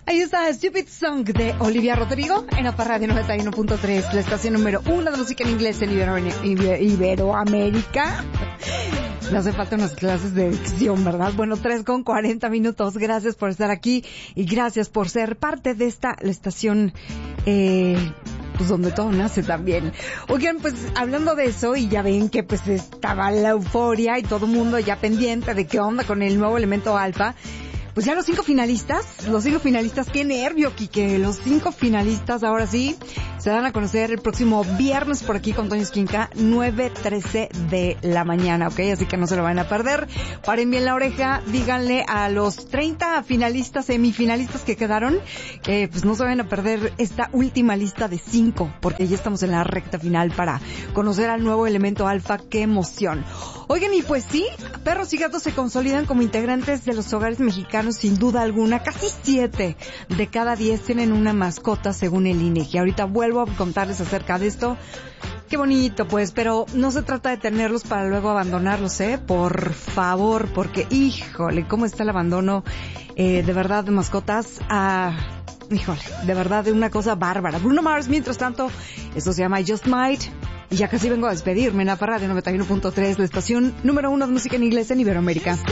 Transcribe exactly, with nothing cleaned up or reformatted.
Ahí está Stupid Song de Olivia Rodrigo en Alfa Radio noventa y uno punto tres, la estación número uno de música en inglés en Ibero, Ibero, Iberoamérica. Le hace falta unas clases de dicción, ¿verdad? Bueno, tres con cuarenta minutos. Gracias por estar aquí y gracias por ser parte de esta la estación, eh, pues donde todo nace también. Oigan, pues hablando de eso, y ya ven que pues estaba la euforia y todo el mundo ya pendiente de qué onda con el nuevo elemento alfa. Pues ya los cinco finalistas, los cinco finalistas, qué nervio, Quique, los cinco finalistas ahora sí se dan a conocer el próximo viernes por aquí con Toño Esquinca, nueve trece de la mañana, ¿ok? Así que no se lo van a perder. Paren bien la oreja, díganle a los treinta finalistas, semifinalistas que quedaron, que pues no se van a perder esta última lista de cinco, porque ya estamos en la recta final para conocer al nuevo elemento alfa, qué emoción. Oigan, y pues sí, perros y gatos se consolidan como integrantes de los hogares mexicanos sin duda alguna. Casi siete de cada diez tienen una mascota según el INEGI. Ahorita vuelvo a contarles acerca de esto. Qué bonito, pues, pero no se trata de tenerlos para luego abandonarlos, ¿eh? Por favor, porque, híjole, cómo está el abandono, eh, de verdad, de mascotas. Ah, híjole, de verdad, de una cosa bárbara. Bruno Mars, mientras tanto, esto se llama I Just Might. Y ya casi vengo a despedirme en la Radio noventa y uno punto tres, la estación número uno de música en inglés en Iberoamérica.